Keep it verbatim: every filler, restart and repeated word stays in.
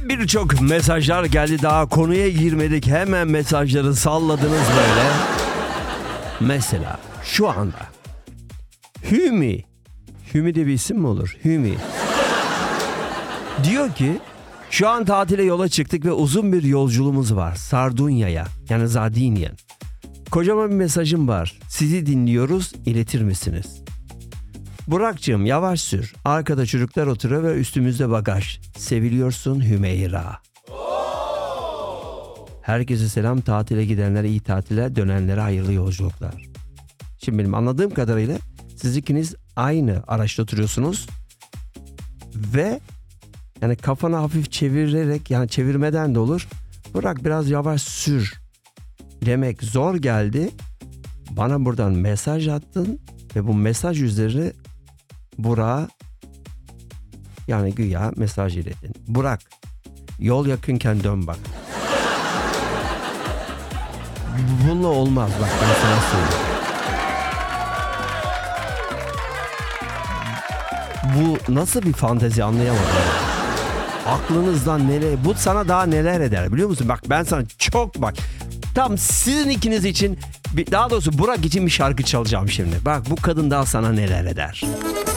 birçok mesajlar geldi. Daha konuya girmedik. Hemen mesajları salladınız böyle. Mesela şu anda Hümi. Hümi de bir isim mi olur? Hümi. Diyor ki şu an tatile yola çıktık ve uzun bir yolculuğumuz var. Sardunya'ya, yani Sardinya. Kocaman bir mesajım var. Sizi dinliyoruz, iletir misiniz? Burak'cığım yavaş sür. Arkada çocuklar oturuyor ve üstümüzde bagaj. Seviliyorsun Hümeyra. Herkese selam. Tatile gidenlere iyi tatiller, dönenlere hayırlı yolculuklar. Şimdi benim anladığım kadarıyla siz ikiniz aynı araçta oturuyorsunuz. Ve yani kafanı hafif çevirerek, yani çevirmeden de olur. Burak biraz yavaş sür demek zor geldi. Bana buradan mesaj attın ve bu mesaj üzerine Burak'a yani güya mesaj iletin. Burak, yol yakınken dön bak. Bununla olmaz bak, ben sana söyleyeyim. Bu nasıl bir fantezi anlayamadım. Aklınızdan nereye? Bu sana daha neler eder biliyor musun? Bak ben sana çok bak. Tam sizin ikiniz için, daha doğrusu Burak için bir şarkı çalacağım şimdi. Bak bu kadın daha sana neler eder.